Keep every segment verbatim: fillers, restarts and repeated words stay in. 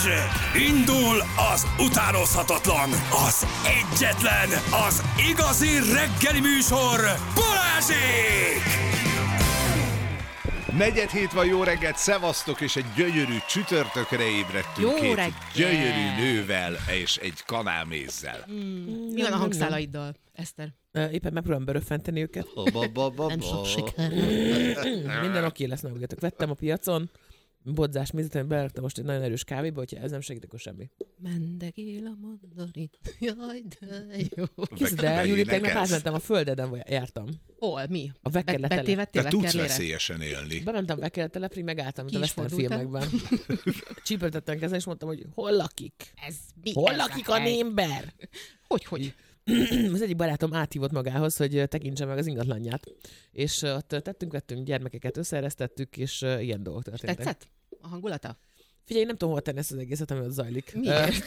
Indul az utánozhatatlan, az egyetlen, az igazi reggeli műsor, Balázsék! Negyed hét van, jó reggelt, szevasztok, és egy gyönyörű csütörtökre ébredtünk. Jó két reggel. gyönyörű nővel és egy kanálmézzel. Mm, mi van a hangszálaiddal, Eszter? Éppen megpróbálom beröffenteni őket. Nem sok siker. Minden oké lesz, nem vettem a piacon, bodzás mézetet, beleraktam most egy nagyon erős kávéba, hogyha ez nem segít, akkor semmi. Mendegél a mandarin, jaj, de jó. Készed el, Júli, tegnap átmentem a földeden, jártam. Hol, mi? A vekkerletele. Betévettél De tudsz vekkerlére? veszélyesen élni. Bementem a vekkerletelepre, így megálltam, mint a Ki is western fordultál? filmekben. Csípeltettem kezen, és mondtam, hogy hol lakik? Ez mi? Hol ez lakik a a hely? némber? Hogy, hogy? Az egyik barátom áthívott magához, hogy tekintse meg az ingatlanját. És ott tettünk, vettünk gyermekeket, összeeresztettük, és ilyen dolgok történtek. Tetszett? A hangulata? Figyelj, nem tudom, hol tenni ezt az egészet, ami ott zajlik. Miért?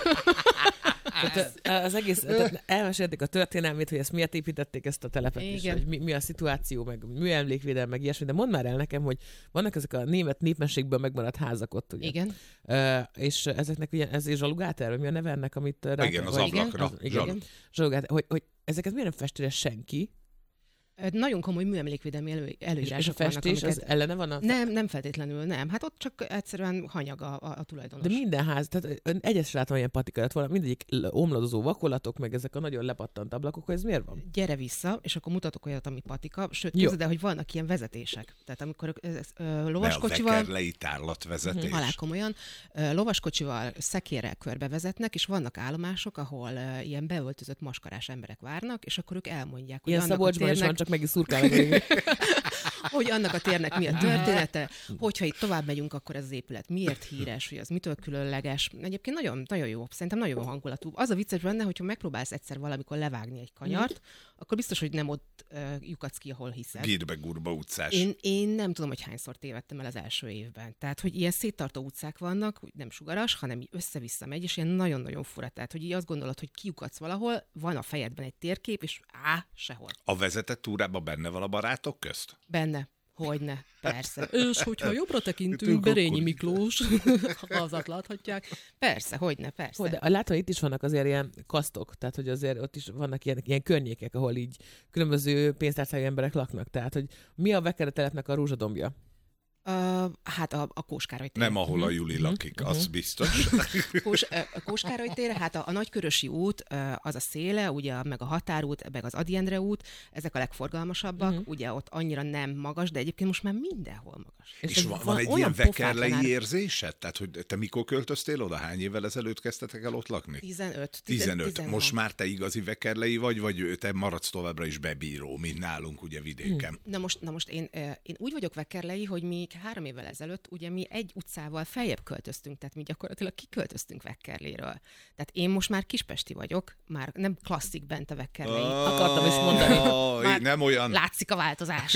Tehát, az egész, tehát elmesélték a történelmét, hogy ezt miért építették ezt a telepet, és Igen. hogy mi, mi a szituáció, meg műemlékvédelem, meg ilyesmi, de mondd már el nekem, hogy vannak ezek a német népmesékből megmaradt házak ott, ugye? Igen. Uh, és ezeknek ugye, ez zsalugáter, vagy mi a neve ennek, amit rá Igen, az vagy- ablakra. Az, igen, Zsalu. zsalugáter, hogy, hogy ezeket miért nem festi le senki, Ö, Nagyon komoly műemlékvédelmi elő, és, és a előírások festés vannak, az ellene van a... Nem, nem feltétlenül, nem. Hát ott csak egyszerűen hanyag a, a, a tulajdonos. De minden ház, tehát ön egyes látom ilyen patikálat volna, mindegyik omladozó vakolatok, meg ezek a nagyon lepattant ablakok, hogy ez miért van? Gyere vissza, és akkor mutatok olyat, ami patika. Sőt, Jó. képzeld el, hogy vannak ilyen vezetések. Tehát amikor ö, ö, ö, Ne a lovaskocsival... vekkerlei tárlatvezetés. Halál komolyan. Ö, Lovaskocsival szekérrel körbevezetnek, és vannak állomások, ahol ö, ilyen beöltözött maskarás emberek várnak, és akkor ők elmondják, hogy Ilyen annak a Szabolcsban is térnek, van, csak meg is szurkálnak. hogy annak a térnek mi a története, hogyha itt tovább megyünk, akkor ez az épület miért híres, hogy az mitől különleges. Egyébként nagyon, nagyon jó, szerintem nagyon jó hangulatú. Az a vicces benne, hogyha megpróbálsz egyszer valamikor levágni egy kanyart, akkor biztos, hogy nem ott uh, lyukadsz ki, ahol hiszed. Gírbe Gurba utcás. Én, én nem tudom, hogy hányszor tévedtem el az első évben. Tehát, hogy ilyen széttartó utcák vannak, úgy nem sugaras, hanem így össze-vissza megy, és ilyen nagyon-nagyon fura. Tehát, hogy így azt gondolod, hogy kiukadsz valahol, van a fejedben egy térkép, és á, sehol. A vezetett túrában benne van a barátok közt? Benne. Hogyne, persze. És hogyha jobbra tekintünk, Tünk Berényi akkor. Miklós, hazat láthatják. Persze, hogyne, persze. Hogy, de látom, itt is vannak azért ilyen kasztok, tehát hogy azért ott is vannak ilyen, ilyen környékek, ahol így különböző pénztárcájú emberek laknak. Tehát, hogy mi a vekkeretelepnek a rózsadombja? Uh, hát a, a Kóskároly tér. Nem, ahol a Juli lakik, az biztos. Kós, uh, a Kóskároly tér, hát a, a Nagykörösi út, uh, az a széle, ugye, meg a Határút, meg az Ady Endre út, ezek a legforgalmasabbak, uh-huh. ugye ott annyira nem magas, de egyébként most már mindenhol magas. És ez van, van van egy olyan ilyen pofátlan vekkerlei ár- érzésed? Tehát, hogy te mikor költöztél oda? Hány évvel ezelőtt kezdtetek el ott lakni? tizenöt. tizenöt. Most már te igazi vekkerlei vagy, vagy te maradsz továbbra is bebíró, mint nálunk ugye vidéken? Na most, na most én, uh, én úgy vagyok vekkerlei, hogy mi három évvel ezelőtt ugye mi egy utcával feljebb költöztünk, tehát mi gyakorlatilag kiköltöztünk Vekkerléről. Tehát én most már kispesti vagyok, már nem klasszik bent a Vekkerlei. Akartam is mondani. Már Nem olyan. Látszik a változás.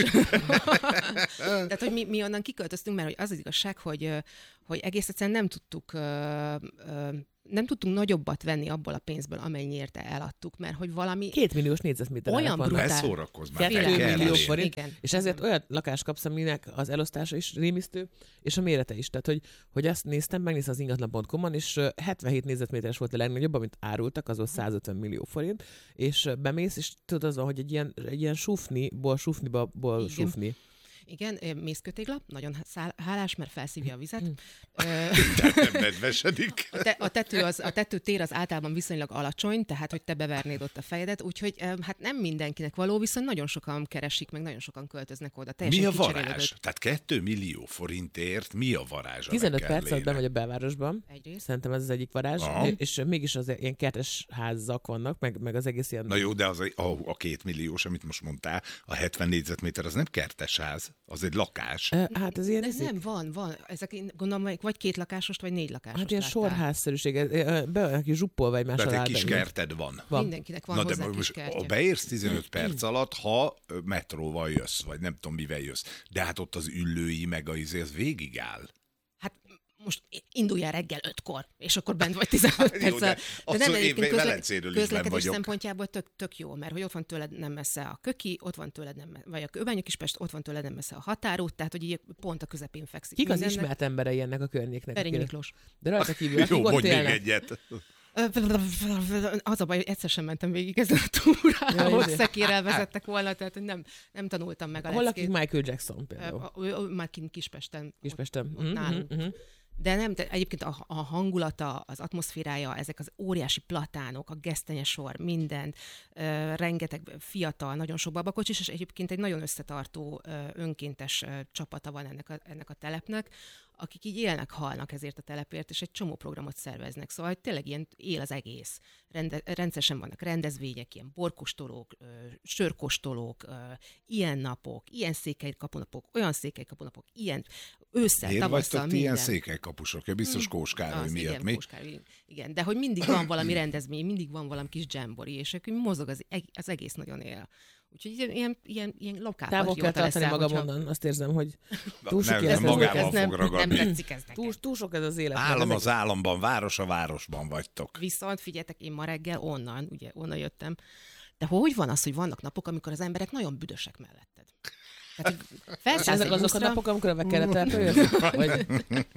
Tehát, hogy mi, mi onnan kiköltöztünk, mert hogy az az igazság, hogy, ö, hogy egész egyszerűen nem tudtuk ö, ö, nem tudtunk nagyobbat venni abból a pénzből, amennyiért eladtuk, mert hogy valami Két milliós négyzetméter Olyan árak vannak. brutál. Ne szórakozz már. Kettő Vekkerlei. millió Igen. forint, Igen. és ezért olyan lakást kapsz, aminek az elosztása is rémisztő, és a mérete is. Tehát, hogy, hogy azt néztem, megnéztem az ingatlan pont com-on, és ö, hetvenhét négyzetméteres volt a legnagyobb, amit árultak, az volt százötven millió forint, és ö, bemész, és tudod az van, hogy egy ilyen, egy ilyen sufniból, sufniba, ból Igen. sufni. Igen, ö, mészkőtégla, nagyon szál- hálás, mert felszívja a vizet. Ö, Tehát nem nedvesedik. A, te, a, tető az, a tetőtér az általában viszonylag alacsony, tehát hogy te bevernéd ott a fejedet, úgyhogy ö, hát nem mindenkinek való, viszont nagyon sokan keresik, meg nagyon sokan költöznek oda. Teljesen Mi a kicserélődött. varázs? Tehát kettő millió forintért mi a varázs a tizenöt perc alatt Vekkerlének? bemegy a belvárosban. Egyrészt. Szerintem ez az egyik varázs, Aha. és mégis az ilyen kertes házak vannak, meg, meg az egész ilyen... Na jó, de az a, a, a két milliós, amit most mondtál, a hetven négyzetméter, az nem kertesház, az egy lakás. Ö, Hát ez ilyen... De izé- nem, van, van. Ezek én gondolom, vagy két lakásos, vagy négy lakásos. Hát ilyen láttál. sorházszerűség, ö, be van zsuppolva egymás Tehát alá. egy kis de- kerted van. van. Mindenkinek van Na de hozzá kis most kertje. beérsz tizenöt perc alatt, ha ö, metróval jössz, vagy nem tudom mivel jössz. De hát ott az üllői meg a izé, az végig áll. Hát most induljál reggel ötkor, és akkor bent vagy tizenöt perccel. De, de nem, egyébként közle- közlekedés szempontjából tök, tök jó, mert hogy ott van tőled nem messze a Köki, ott van tőled nem, vagy a Kőbánya-Kispest, ott van tőled nem messze a határút, tehát hogy így pont a közepén fekszik. Kik az ismert emberei ennek a környéknek? Perényi Miklós. De rajta kívül, Jó, mondj még élnek. egyet. Az a baj, hogy egyszer sem mentem végig ezen a túrán, ahol szekérrel vezettek volna, tehát hogy nem, nem tanultam meg a Hol leckét. lakik Michael Jackson például? Már kint Kispesten. Kispesten. Ott, ott nálunk. Mm-hmm. De nem, de egyébként a, a hangulata, az atmoszférája, ezek az óriási platánok, a gesztenyesor, mindent, uh, rengeteg fiatal, nagyon sok babakocsis, és egyébként egy nagyon összetartó, uh, önkéntes uh, csapata van ennek a, ennek a telepnek, akik így élnek, halnak ezért a telepért, és egy csomó programot szerveznek. Szóval hogy tényleg ilyen él az egész. Rende, rendszeresen vannak rendezvények, ilyen borkostolók, ö, sörkostolók, ö, ilyen napok, ilyen székelykapunapok, olyan székelykapunapok, ilyen ősszel, Miért tavasszal, vagytok ti ilyen székelykapusok? Biztos Kós Károly az, miatt, igen, mi? Kós Károly, igen, de hogy mindig van valami rendezvény, mindig van valami kis dzsembori, és akkor mozog az, az egész nagyon él. Úgyhogy ilyen, ilyen, ilyen lokál távol kell tartani magam hogyha... onnan, azt érzem, hogy túl sok, nem, ez, nem magával ez nem, fog nem ragadni. tetszik ez nekem. túl, túl sok ez az élet. Állam ezek- az államban, város a városban vagytok. Viszont figyeljetek, én ma reggel onnan, ugye onnan jöttem, de hogy van az, hogy vannak napok, amikor az emberek nagyon büdösek melletted? Tehát, felszállsz Ezek egy azok a buszra, napok, amikor a keretelpől jössz? Vagy...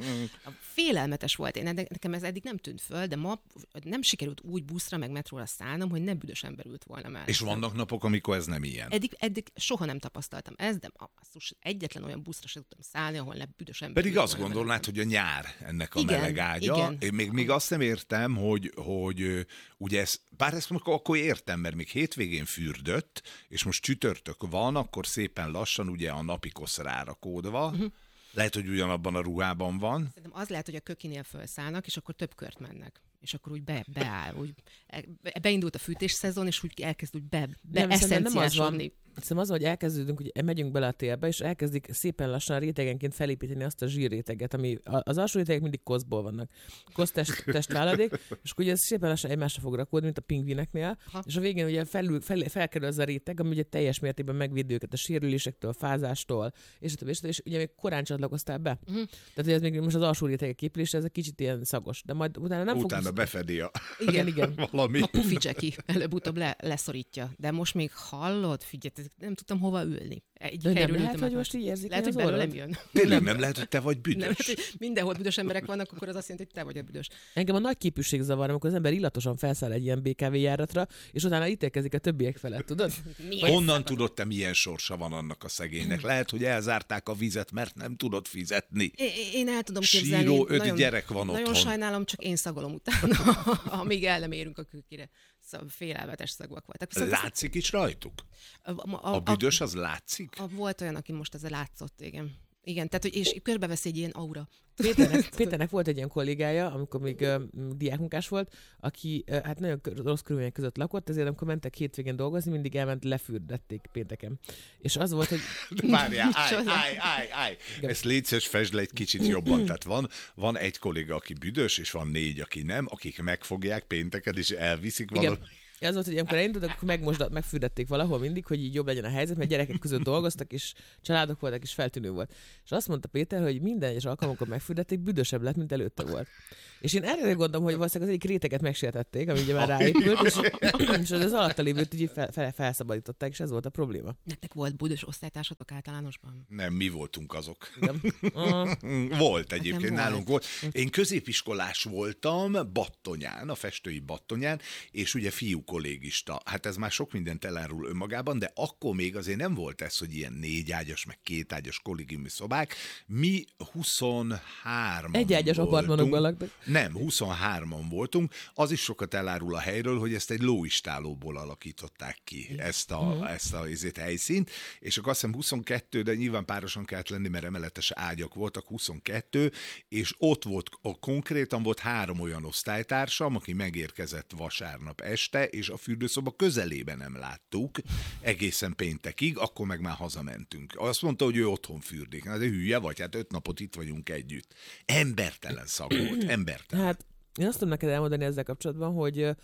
félelmetes volt. Én nekem ez eddig nem tűnt föl, de ma nem sikerült úgy buszra meg metróra szállnom, hogy nem büdös ember ült volna mellett. És vannak napok, amikor ez nem ilyen. Eddig, eddig soha nem tapasztaltam ezt, de basszus, egyetlen olyan buszra sem tudtam szállni, ahol nem büdös ember Pedig ült azt volna gondolnád, mellett. hogy a nyár ennek a Igen, meleg ágya. igen. Én még, még azt nem értem, hogy, hogy ö, ugye ez, bár ezt akkor, akkor értem, mert még hétvégén fürdött, és most csütörtök van, akkor szépen lassan ugye a napi kosz rárakódva. Uh-huh. Lehet, hogy ugyanabban a ruhában van. Szerintem az lehet, hogy a Kökinél felszállnak, és akkor több kört mennek. És akkor úgy be, beáll, úgy beindult a fűtés szezon, és úgy elkezd úgy be, be Nem, szerintem nem az van. eszenciásodni. Szerintem az, hogy elkezdődünk, hogy megyünk bele a télbe, és elkezdik szépen lassan rétegenként felépíteni azt a zsírréteget, ami az alsó rétegek mindig koszból vannak. Kosz test, testváladék, és akkor ugye ez szépen lassan egymásra fog rakódni, mint a pingvineknél, ha. És a végén ugye felül, fel, felkerül az a réteg, ami ugye teljes mértékben megvédi őket a sérülésektől, a fázástól, és, és, és ugye még korán csatlakoztál be. Uh-huh. Tehát hogy ez még most az alsó rétegek képülése, ez egy kicsit ilyen szagos, de majd utána nem Utána fog... befedi a... Igen, igen. valami. A pufi Jackie előbb-utóbb le, leszorítja. De most még hallod, figyelj, nem tudtam hova ülni. Egy De nem helyről lehet, ültem hogy át. most így érzik Lehet, az hogy belőlem orrod? jön. Tényleg nem lehet, hogy te vagy büdös. Nem, hogy mindenhol büdös emberek vannak, akkor az azt jelenti, hogy te vagy a büdös. Engem a nagy képűség zavar, amikor az ember illatosan felszáll egy ilyen bé ká vé járatra, és utána ítélkezik a többiek felett, tudod? Milyen Honnan szabad. tudod te, milyen sorsa van annak a szegénynek? Lehet, hogy elzárták a vizet, mert nem tudod fizetni. Én, én el tudom képzelni. Síró öt nagyon, gyerek van Nagyon otthon. sajnálom, csak én szagolom utána, amíg el nem érünk a Kőkire. Szóval félelmetes szagok voltak. Viszont Látszik is rajtuk? a, a, A büdös az látszik? A, volt olyan, aki most ezzel látszott, igen. Igen, tehát, hogy, és körbevesz egy ilyen aura. Péternek, Péternek volt egy ilyen kollégája, amikor még uh, diákmunkás volt, aki uh, hát nagyon rossz körülmények között lakott, ezért amikor mentek hétvégén dolgozni, mindig elment, lefürdették pénteken. És az volt, hogy... Várjál, állj, állj, állj, állj. Ezt légy szíves, fesd le egy kicsit jobban. Tehát van, van egy kolléga, aki büdös, és van négy, aki nem, akik megfogják pénteket, és elviszik valami. Igen. Az volt, hogy amikor elindultak, akkor megmosdat, megfürdették valahol mindig, hogy így jobb legyen a helyzet, mert gyerekek között dolgoztak, és családok voltak, és feltűnő volt. És azt mondta Péter, hogy minden egyes alkalomkor megfürdették, büdösebb lett, mint előtte volt. És én erre gondolom, hogy valószínűleg az egyik réteget megsértették, ami ugye már ráépült, és, és az alatta lévőt így fel, fel, felszabadították, és ez volt a probléma. Nektek volt büdös osztálytársatok általánosban? Nem, mi voltunk azok. Igen. Uh, Volt egyébként, volt. nálunk volt. Én középiskolás voltam Battonyán, a festői Battonyán, és ugye fiú kollégista. Hát ez már sok mindent elárul önmagában, de akkor még azért nem volt ez, hogy ilyen négyágyas, meg kétágyas kollégiumi szobák. Mi huszonhárman Egyágyas voltunk. apartmanokban laktak. Nem, huszonhárman voltunk. Az is sokat elárul a helyről, hogy ezt egy lóistálóból alakították ki, ezt a, uh-huh. ezt a ezért helyszínt, és akkor azt hiszem huszonkettő, de nyilván párosan kellett lenni, mert emeletes ágyak voltak, huszonkettő, és ott volt, a, konkrétan volt három olyan osztálytársam, aki megérkezett vasárnap este, és a fürdőszoba közelében nem láttuk egészen péntekig, akkor meg már hazamentünk. Azt mondta, hogy ő otthon fürdik. Na, de hülye vagy, hát öt napot itt vagyunk együtt. Embertelen szag volt, embertelen. hát én azt tudom neked elmondani ezzel kapcsolatban, hogy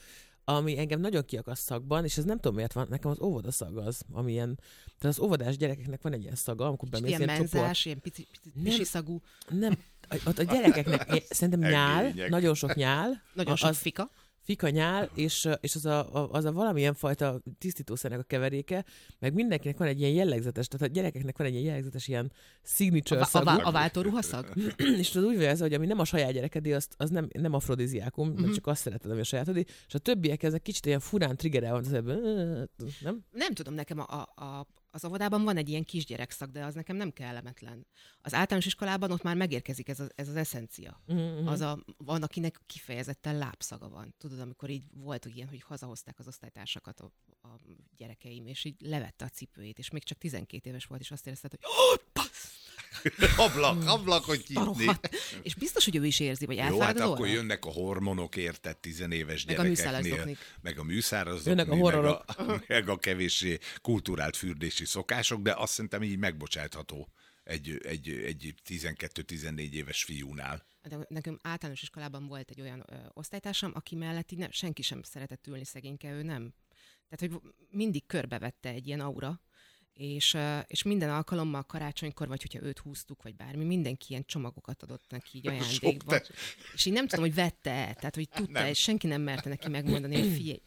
ami engem nagyon kiakaszt szagban, és ez nem tudom miért van, nekem az óvodaszag az, ami ilyen, tehát az óvodás gyerekeknek van egy ilyen szaga, amikor bemész ilyen ilyen menzás, csoport. ilyen pici, pici, pici szagú. Nem, ott a gyerekeknek szerintem nyál, Egények. nagyon sok nyál. Nagyon sok az, fika. Fika nyál, és, és az, a, az a valamilyen fajta tisztítószernek a keveréke, meg mindenkinek van egy ilyen jellegzetes, tehát a gyerekeknek van egy ilyen jellegzetes ilyen signature A, a, szagú. a, a váltóruhaszag? És tudod úgy vélsz, hogy ami nem a saját gyerekedé, az, az nem, nem afrodiziákum, uh-huh. mert csak azt szereted, ami a sajátodé, és a többiek ezek kicsit ilyen furán triggerel van, az ebben, nem? Nem tudom, nekem a, a, a, az óvodában van egy ilyen kisgyerekszak, de az nekem nem kellemetlen. Az általános iskolában ott már megérkezik ez, a, ez az eszencia. Uh-huh. Az a, van, akinek kifejezetten lábszaga van. Tudod, amikor így volt ilyen, hogy hazahozták az osztálytársakat a, a gyerekeim, és így levette a cipőjét, és még csak tizenkét éves volt, és azt érezted, hogy oh, passz! Ablak, ablak, hogy nyitni. És biztos, hogy ő is érzi, vagy Jó, átvágod hát az akkor orra? jönnek a hormonok, érted, tizenéves Meg a gyerekeknél. műszárazdoknik. Meg a műszárazdokni. Jönnek a meg horrorok. a, meg a kevéssé kulturált fürdési szokások, de azt szerintem így megbocsátható egy, egy, egy tizenkét-tizennégy éves fiúnál. De nekünk általános iskolában volt egy olyan ö, osztálytársam, aki mellett így ne, senki sem szeretett ülni, szegényke, ő nem. Tehát, hogy mindig körbevette egy ilyen aura, és, és minden alkalommal karácsonykor, vagy hogyha őt húztuk, vagy bármi, mindenki ilyen csomagokat adott neki így ajándékba. És így nem tudom, hogy vette-e, tehát hogy tudta, és senki nem merte neki megmondani, hogy figyelj,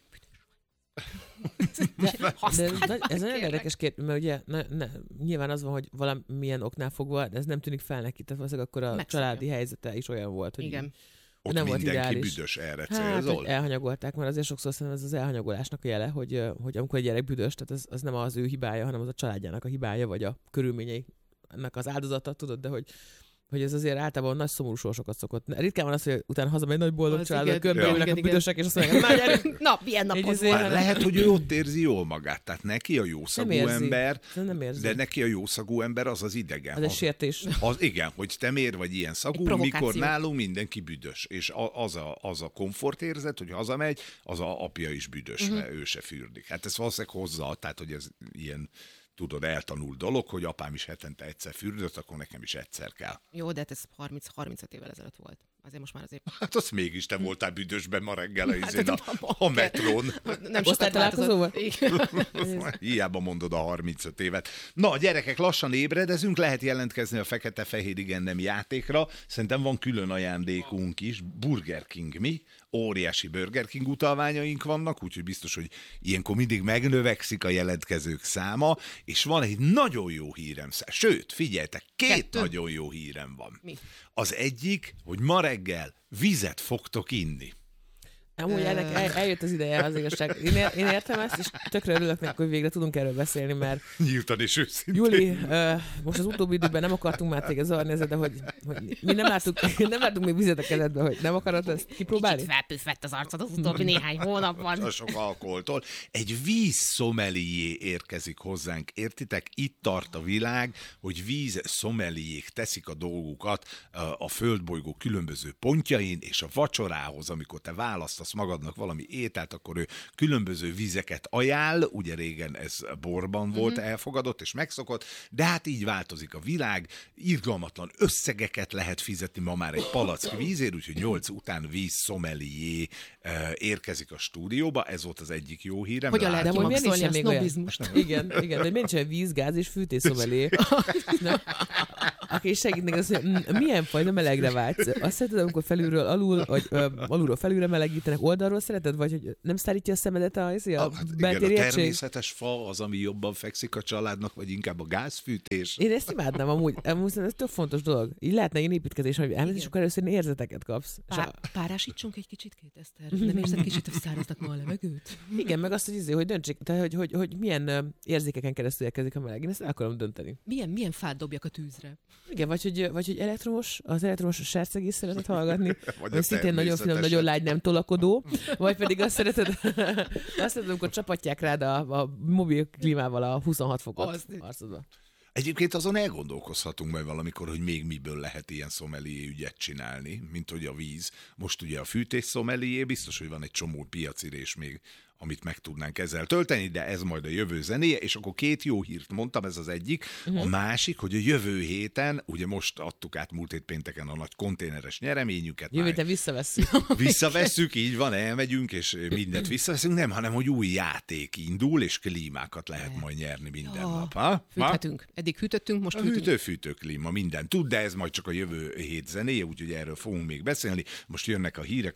De, de ez nagyon érdekes kérdés, mert ugye ne, ne, nyilván az van, hogy valamilyen oknál fogva, ez nem tűnik fel neki, tehát valószínűleg akkor a Megszokja. családi helyzete is olyan volt, hogy igen. így, Ott nem volt mindenki ideális. büdös, erre Hát, célzol? hogy elhanyagolták, mert azért sokszor szerintem ez az elhanyagolásnak a jele, hogy, hogy amikor egy gyerek büdös, tehát az, az nem az ő hibája, hanem az a családjának a hibája, vagy a körülményei ennek az áldozata, tudod, de hogy hogy ez azért általában nagy szomorú sorsokat szokott. Ritkán van az, hogy utána hazamegy nagy boldog család, körbeülnek a büdösek, és azt mondják, már gyerünk! Na, milyen napod izé- volt? Hát lehet, hogy ő ott érzi jól magát. Tehát neki a jószagú Nem érzi. ember, Nem érzi. de neki a jószagú ember az az idegen. Ez egy sértés. Az, igen, hogy te miért vagy ilyen szagú, provokáció. mikor nálunk mindenki büdös. És a, az, a, az a komfortérzet, hogy hazamegy, az a apja is büdös, uh-huh. mert ő se fürdik. Hát ez valószínűleg hozza, tehát hogy ez ilyen, tudod, eltanult dolog, hogy apám is hetente egyszer fürdött, akkor nekem is egyszer kell. Jó, de hát ez harminc-harmincöt évvel ezelőtt volt. Azért most már azért... Hát az mégis te voltál büdösben ma reggel Hát, a, hát, a, a metrón. Nem sokat Osztálytalálkozó változott. Hiába mondod a harmincöt évet. Na, gyerekek, lassan ébredezünk, lehet jelentkezni a fekete-fehér igen nem játékra. Szerintem van külön ajándékunk is. Burger King, mi? Óriási Burger King utalványaink vannak, úgyhogy biztos, hogy ilyenkor mindig megnövekszik a jelentkezők száma, és van egy nagyon jó hírem. Sőt, figyeljetek, két Kettő. nagyon jó hírem van. Mi? Az egyik, hogy ma reggel vizet fogtok inni. Amúgy ennek el, eljött az ideje, az igazság. Én, ér, én értem ezt, és tökre örülök neki, hogy végre tudunk erről beszélni, mert Nyíltan és őszintén. Júli, uh, most az utóbbi időben nem akartunk már téged zavarni ezzel, de hogy, hogy mi nem láttuk, nem láttuk még vizet a kezedbe, hogy nem akarod ezt kipróbálni? Kicsit felpüffett az arcod az utóbbi néhány hónapban. A sok alkoholtól. Egy vízszomelié érkezik hozzánk, értitek? Itt tart a világ, hogy vízszomeliék teszik a dolgukat a földbolygó különböző pontjain, és a vacsorához, amikor te választasz magadnak valami ételt, akkor ő különböző vizeket ajánl, ugye régen ez borban volt mm-hmm. elfogadott és megszokott, de hát így változik a világ, irgalmatlan összegeket lehet fizetni ma már egy palack vízért, úgyhogy nyolc után vízszomelié érkezik a stúdióba, ez volt az egyik jó hírem. Hogyan lehet De hogy miért kimaxolni nincsen a még olyan? sznobizmust? Igen, igen, de miért nincsen víz, gáz és fűtészomelé? Aki segítnek az, hogy mm, milyen fajta melegre vágysz? Azt szereted, amikor felülről alul, vagy ö, alulról felülre melegítenek, oldalról szereted, vagy hogy nem szárítja a szemedet a, a, a Hát igen, beltéri a egység? természetes fa az, ami jobban fekszik a családnak, vagy inkább a gázfűtés. Én ezt imádnám amúgy, amúgy ez tök fontos dolog. Így lehetne ilyen építkezés, hogy elmész, és akkor először érzeteket kapsz. És Pá- a, párásítsunk egy kicsit, két Eszter? Nem érzed kicsit száraznak ma a levegőt? igen, meg azt, hogy, izé, hogy döntsék, tehát, hogy, hogy, hogy milyen ö, érzékeken keresztül érkezik a meleg. Én ezt el akarom dönteni. Milyen, milyen fát dobjak a tűzre? Igen, vagy hogy, vagy hogy elektromos, az elektromos sercegés szereted hallgatni, Vagy vagy a szintén nagyon finom, természeteset. nagyon lágy, nem tolakodó, vagy pedig azt szereted, azt szereted, amikor csapatják rád a, a mobil klímával a huszonhat fokot Az. arcodba. Egyébként azon elgondolkozhatunk majd valamikor, hogy még miből lehet ilyen szomelié ügyet csinálni, mint hogy a víz. Most ugye a fűtés szomelié, biztos, hogy van egy csomó piacirés még amit meg tudnánk ezzel tölteni, de ez majd a jövő zenéje, és akkor két jó hírt mondtam, ez az egyik. Uh-huh. A másik, hogy a jövő héten, ugye most adtuk át múlt hét pénteken a nagy konténeres nyereményüket. Jövő héten visszavesszük. Visszavesszük, így van, elmegyünk, és mindent visszaveszünk, nem, hanem hogy új játék indul, és klímákat lehet majd nyerni minden Ja, nap. Ha? Fűthetünk. Eddig hűtöttünk, most A fűtünk. hűtő-fűtő klíma, minden tud, de ez majd csak a jövő hét zenéje, úgyhogy erről fogunk még beszélni. Most jönnek a hírek,